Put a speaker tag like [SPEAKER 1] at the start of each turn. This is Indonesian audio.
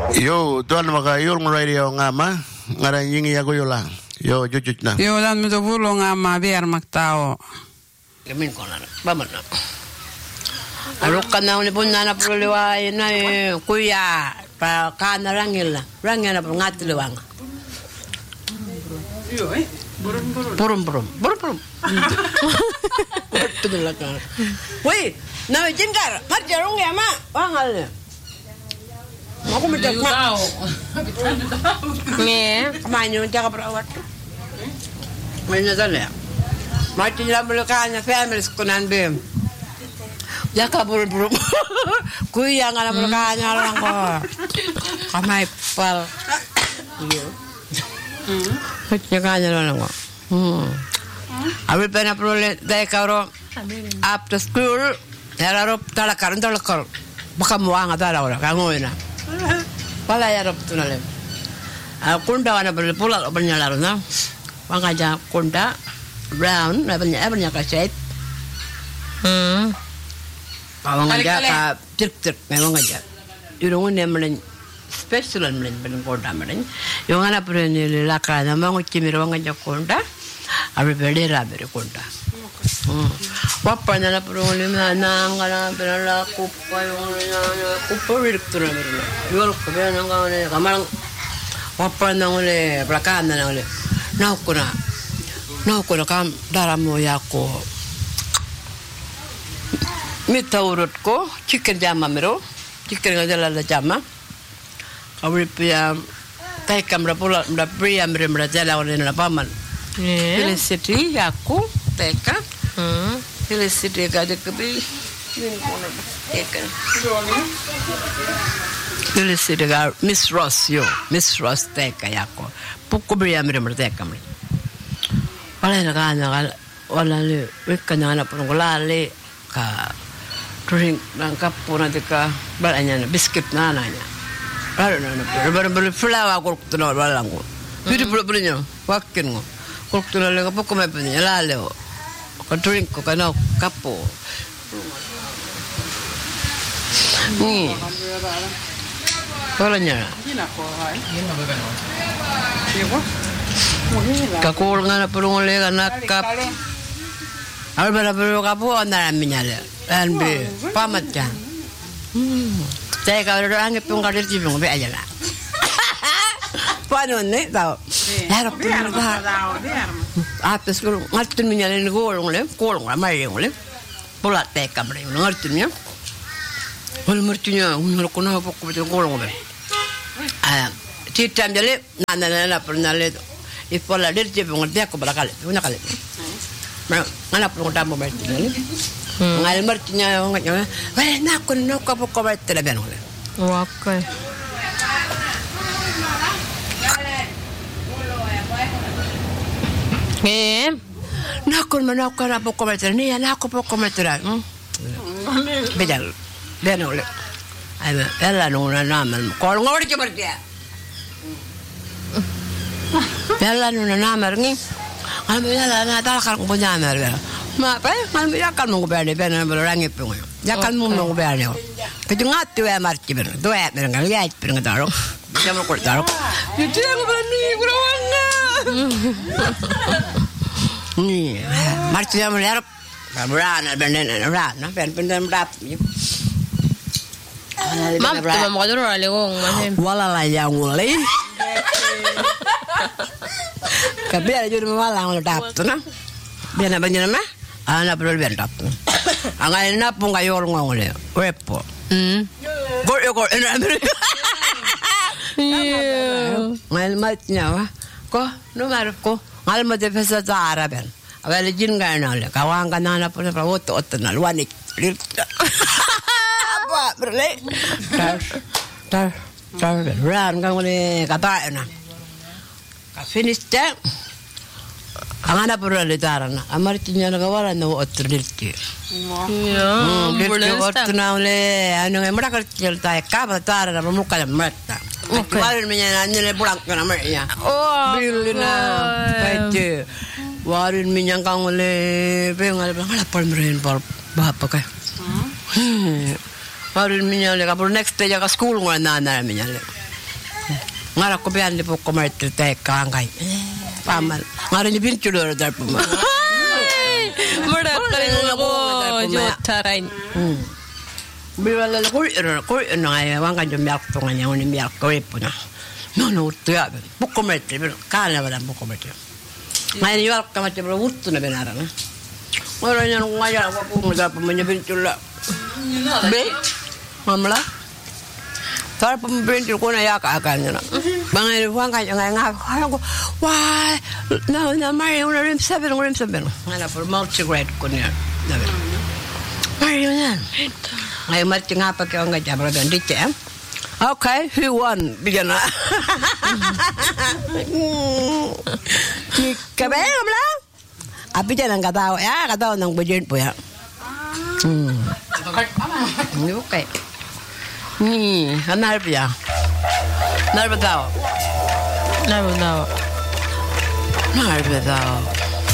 [SPEAKER 1] Yo, tuan makayul radio ngama, ngarang yingi aku yolang. Yo, jujut na.
[SPEAKER 2] Yo, dan mi vulo ngama biar maktao.
[SPEAKER 3] Kemin ko na. Baman na. Arukan na ni punna na prolewa na kuya pa kana rangil na ngati lewang.
[SPEAKER 2] Yo,
[SPEAKER 3] Burum. Betul lah kan. Woi, nama jengkar, marjarung ya mak, wangal. Aku minta mak. Nge, kemana jaga perawat? Mana sana? Mati dalam belakangnya family sekunan bem. Jaga burum. Kuya ngana belakangnya orang kok. Kamai pal. Iya. Jaga aja orang kok. Abi pernah perlu daya karo after school ya rop talakar. Baka muang ada orang kamu ina. Pala ya rop tunale. Kunda wana perlu pula bernyala na. Wangaja kunda brown banyak kaset. Wangaja ka tik memang aja. Irungun yang melen special melen kunda melen. Yung ana perlu ni lakar na mangu cimir wangaja kunda. Abi berdera berkonda. Papa na perlu na ngana berala kupa yung kupa direktur na berala. Yol ko ba nang ngane kamarang papa na ngole belakang na ngole. Nau kuna kam daramo yako. Mitaurut ko chicken jama mero. Chicken ngajala la jama. Abi pia tai kamera pula mda pria mre jala ngole na paman. Felicity aku teka. Felicity gade kebi. Teka. Felicity ga Miss Ross teka yako. Puku bria mre teka mre. Wala na kana wala le wekana na pungolale ka drink nang kapuna teka balanya na biscuit na nanya. Baru flower ko tuno wala ko. Pidi punya wakin ngo. Kok tulah lega pokok mai punya lalu, kau drink kau kena kapo. Ni, kalau nyara. Kau ngana perlu lega nak kap. Awal pada perlu kapo anda minyale, anbe pamat kan. Saya kalau orang itu pungkar di sini be aja lah. Paano ni tao? Harap tu na. Apes ko ngartin niya ni kolong may yung le. Pula teka mre ngartin niya. Wala martin niya unro ko na poko ko kolong be. Titam dele na pernale. Ipola dirje ngorte ko balakal. Una kale. Mana pun tamu martin ni. Ngal martin niya nganya. Wala na ko no ko poko ba tele ben ole.
[SPEAKER 4] Okay.
[SPEAKER 3] Nakon manakon apa komentar ni anak aku komentar. Bedal. Benole. Ada ella nuna nama. Kalau ngor je berdia. Ella nuna nama ni. Kami ella na talakar ko punya nama. Ma pa, kami yakan mo bani bani berang itu. Yakan mo bani. Kita ngatu ya marci ber. Doa ber ngaliat ber ngadaro. Bisa mo ko daro. Itu yang berani kurang. Ni, marci yang melihat, berana benden berana, benden berap.
[SPEAKER 4] Mam, tu mau kau orang legong macam.
[SPEAKER 3] Wala yang mulai. Kabel aja rumah wala yang tap tu na. Biar apa jenis mah? Anak perlu biar tap tu. Angai napung kayu orang ngoleh. Wepo. Gor, enak beri. Ngal matnya wah. Ko, nomor ko. Ngal mat pesa cara ben. Awal jin gana le. Kawan kana pun oto na luanik. Apa berle? Tar. Ran kang le kata na. Ka finish ta. Angana pura le tarana. Amar tinya na kawala no otrilti. Oto na le ano ngai mara kerja ta ka ba tarana muka mata. Warin minyak ni pulang ke nama ya. Bilina, baca. Warin minyak kang le, pengal lapar meren par bapa kah. Warin minyak le kapur next day jaga school ngana nana minyak le. Ngara ko biyan ni po kumartil tayo kangay. Paman. Ngara ni bintulo dar po ma.
[SPEAKER 4] Mura ka rin ako. Jotaray.
[SPEAKER 3] Biwala ko nga wang ka yung miyak to nga niya ni miyak ko po na. No to ya. Po kumartil kala wala po kumartil. Ngayon yung ka mati pero wuto na binara na. Ngara niya nung ngaya ako po mga pa man bintulo. Be. Mamla. Tar pembintul ko na yaka-akan niya na. Mga iwan ka niya nga. Ko, why? No, Mario, rim sabi. Nga po, multi-grade ko niya. Mario yan. Ngayon, mati nga pa kayo nga dyan. Maraming dito, eh? Okay, who won? Bigyan na. Kabay, kamla? Api dyan ang katawa. Katawa ng budget po, ya. Okay. Hanap ya. Narba daw.
[SPEAKER 4] Naru daw.
[SPEAKER 3] Narba daw.